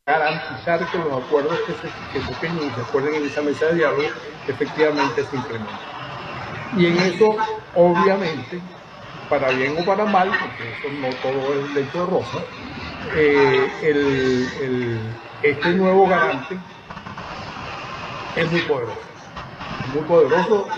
garantizar que los acuerdos que se tengan y se acuerden en esa mesa de diálogo efectivamente se implementen. Y en eso, obviamente, para bien o para mal, porque eso no todo es lecho de rosa, este nuevo garante es muy poderoso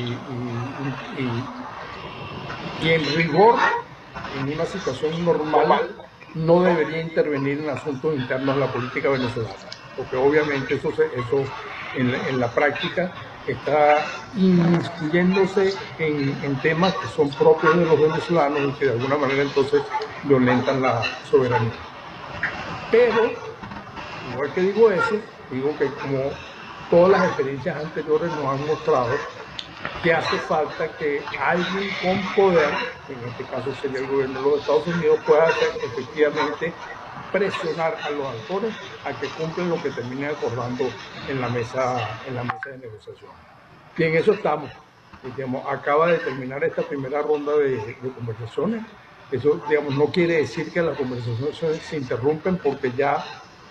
y en rigor, en una situación normal, no debería intervenir en asuntos internos de la política venezolana, porque obviamente eso en la práctica está inmiscuyéndose en temas que son propios de los venezolanos y que de alguna manera entonces violentan la soberanía. Pero, igual que digo eso, digo que como todas las experiencias anteriores nos han mostrado, que hace falta que alguien con poder, que en este caso sería el gobierno de los Estados Unidos, pueda efectivamente presionar a los actores a que cumplan lo que termine acordando en la mesa de negociación. Y en eso estamos. Digamos, acaba de terminar esta primera ronda de conversaciones. Eso, digamos, no quiere decir que las conversaciones se interrumpen, porque ya,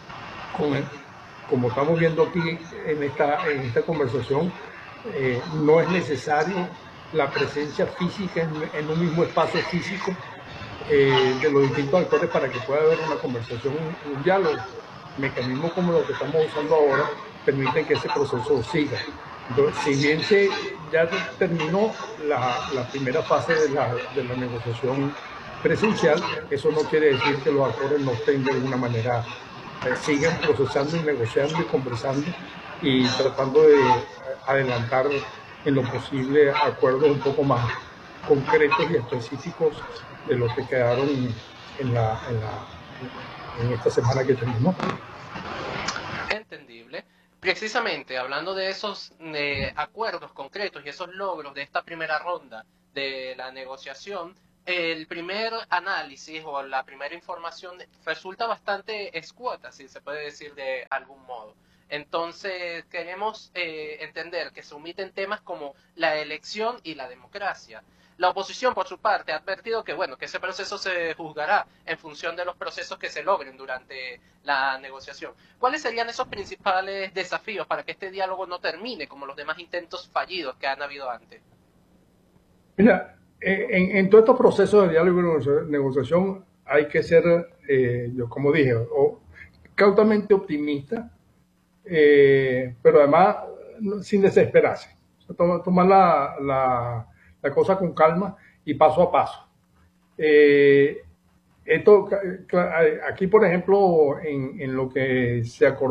como estamos viendo aquí en esta conversación, no es necesario la presencia física en un mismo espacio físico de los distintos actores para que pueda haber una conversación, un diálogo. Mecanismos como los que estamos usando ahora permiten que ese proceso siga. Entonces, si bien ya terminó la primera fase de la negociación presencial, eso no quiere decir que los actores no estén de alguna manera, sigan procesando y negociando y conversando y tratando de adelantar en lo posible acuerdos un poco más concretos y específicos de los que quedaron en esta semana que terminó. Entendible. Precisamente hablando de esos acuerdos concretos y esos logros de esta primera ronda de la negociación, el primer análisis o la primera información resulta bastante escueta, si se puede decir de algún modo. Entonces queremos entender que se omiten temas como la elección y la democracia. La oposición, por su parte, ha advertido que, bueno, que ese proceso se juzgará en función de los procesos que se logren durante la negociación. ¿Cuáles serían esos principales desafíos para que este diálogo no termine como los demás intentos fallidos que han habido antes? Mira, en todos estos procesos de diálogo y negociación hay que ser, yo como dije, cautamente optimista, pero además sin desesperarse. Tomar la cosa con calma y paso a paso. Esto, aquí, por ejemplo, en lo que se acordó